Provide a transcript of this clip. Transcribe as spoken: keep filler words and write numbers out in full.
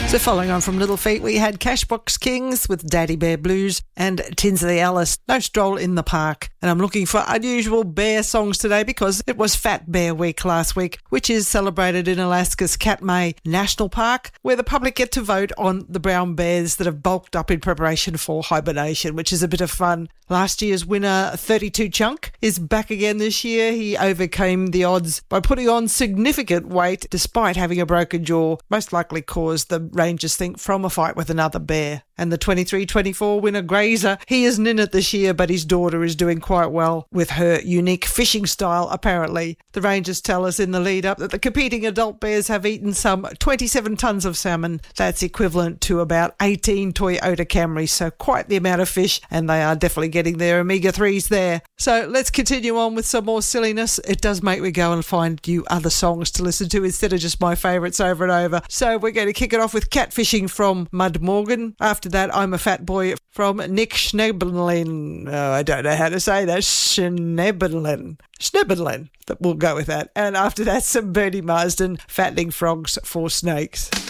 So following on from Little Feat, we had Cashbox Kings with Daddy Bear Blues and Tinsley Ellis, No Stroll in the Park. And I'm looking for unusual bear songs today because it was Fat Bear Week last week, which is celebrated in Alaska's Katmai National Park, where the public get to vote on the brown bears that have bulked up in preparation for hibernation, which is a bit of fun. Last year's winner, thirty-two Chunk, is back again this year. He overcame the odds by putting on significant weight despite having a broken jaw, most likely caused the rangers think from a fight with another bear. And the twenty-three twenty-four winner Grazer, he isn't in it this year, but his daughter is doing quite well with her unique fishing style, apparently. The rangers tell us in the lead up that the competing adult bears have eaten some twenty-seven tonnes of salmon. That's equivalent to about eighteen Toyota Camrys, so quite the amount of fish, and they are definitely getting their omega threes there. So let's continue on with some more silliness. It does make me go and find you other songs to listen to instead of just my favourites over and over. So we're going to kick it off with Catfishing from Mud Morgan. After that, I'm a Fat Boy from Nick Schnebelin. Oh, I don't know how to say that. Schnebelin. Schnebelin. We'll go with that. And after that, some Bernie Marsden, Fattening Frogs for Snakes.